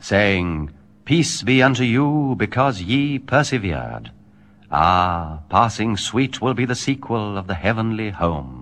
saying, Peace be unto you, because ye persevered. Ah, passing sweet will be the sequel of the heavenly home.